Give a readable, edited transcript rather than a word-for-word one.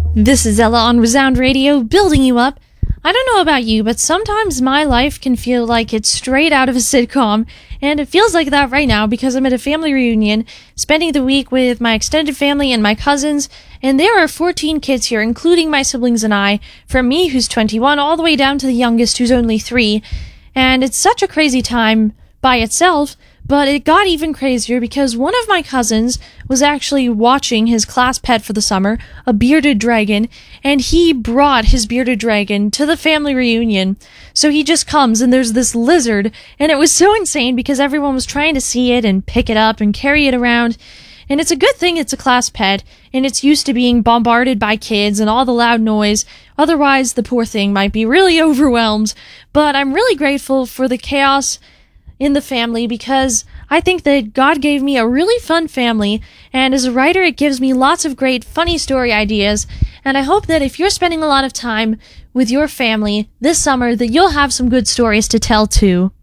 This is Ella on Resound Radio, building you up. I don't know about you, but sometimes my life can feel like it's straight out of a sitcom, and it feels like that right now because I'm at a family reunion, spending the week with my extended family and my cousins, and there are 14 kids here, including my siblings and I, from me, who's 21, all the way down to the youngest, who's only 3, and it's such a crazy time by itself. But it got even crazier because one of my cousins was actually watching his class pet for the summer, a bearded dragon, and he brought his bearded dragon to the family reunion. So he just comes and there's this lizard, and it was so insane because everyone was trying to see it and pick it up and carry it around. And it's a good thing it's a class pet, and it's used to being bombarded by kids and all the loud noise. Otherwise, the poor thing might be really overwhelmed. But I'm really grateful for the chaos in the family because I think that God gave me a really fun family, and as a writer it gives me lots of great funny story ideas, and I hope that if you're spending a lot of time with your family this summer that you'll have some good stories to tell too.